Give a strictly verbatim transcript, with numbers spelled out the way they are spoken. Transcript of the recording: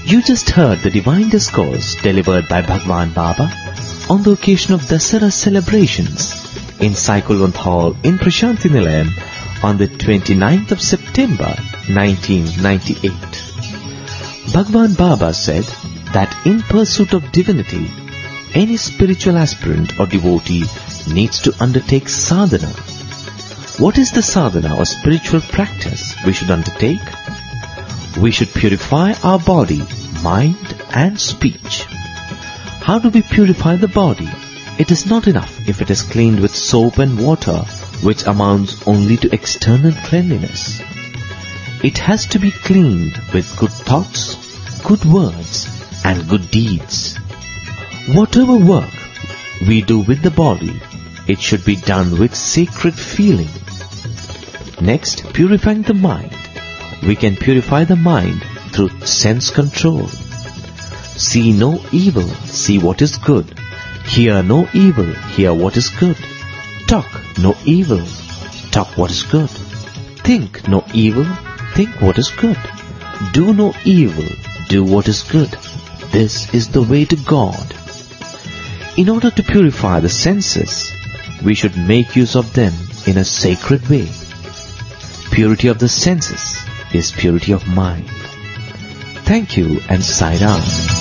You just heard the divine discourse delivered by Bhagwan Baba on the occasion of Dasara celebrations in Saikulwant Hall in Prashanti Nilayam on the twenty-ninth of September nineteen ninety-eight. Bhagwan Baba said that in pursuit of divinity, any spiritual aspirant or devotee needs to undertake sadhana. What is the sadhana or spiritual practice we should undertake? We should purify our body, mind and speech. How do we purify the body? It is not enough if it is cleaned with soap and water, which amounts only to external cleanliness. It has to be cleaned with good thoughts, good words and good deeds. Whatever work we do with the body, it should be done with sacred feeling. Next, purifying the mind. We can purify the mind through sense control. See no evil, see what is good. Hear no evil, hear what is good. Talk no evil, talk what is good. Think no evil, think what is good. Do no evil, do what is good. This is the way to God. In order to purify the senses, we should make use of them in a sacred way. Purity of the senses is purity of mind. Thank you and Sai Ram.